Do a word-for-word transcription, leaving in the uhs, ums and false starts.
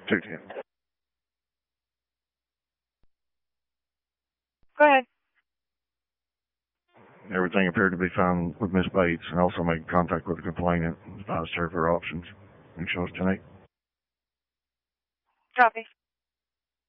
two ten. Go ahead. Everything appeared to be fine with Miss Bates, and also made contact with the complainant and advised her of her options. And shows ten eight. Copy.